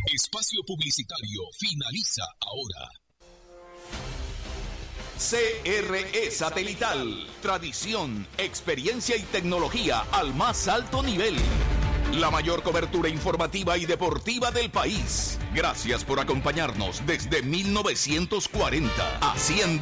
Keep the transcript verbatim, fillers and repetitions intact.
Espacio publicitario finaliza ahora. C R E Satelital. Tradición, experiencia y tecnología al más alto nivel. La mayor cobertura informativa y deportiva del país. Gracias por acompañarnos desde mil novecientos cuarenta. Haciendo